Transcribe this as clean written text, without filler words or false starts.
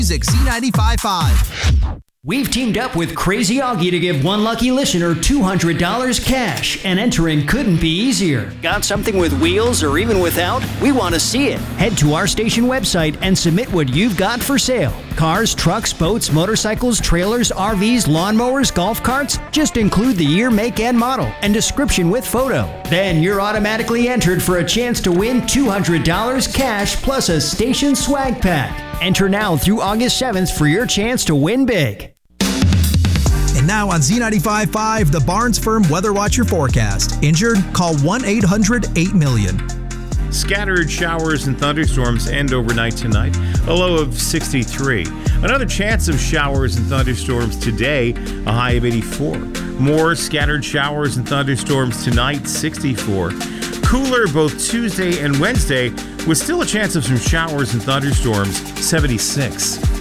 Music Z95.5. We've teamed up with Crazy Augie to give one lucky listener $200 cash, and entering couldn't be easier. Got something with wheels or even without? We want to see it. Head to our station website and submit what you've got for sale. Cars, trucks, boats, motorcycles, trailers, RVs, lawnmowers, golf carts. Just include the year, make, and model, and description with photo. Then you're automatically entered for a chance to win $200 cash plus a station swag pack. Enter now through August 7th for your chance to win big. And now on Z95.5, the Barnes Firm Weather Watcher forecast. Injured? Call 1-800-8-million. Scattered showers and thunderstorms end overnight tonight, a low of 63. Another chance of showers and thunderstorms today, a high of 84. More scattered showers and thunderstorms tonight, 64. Cooler both Tuesday and Wednesday, with still a chance of some showers and thunderstorms, 76.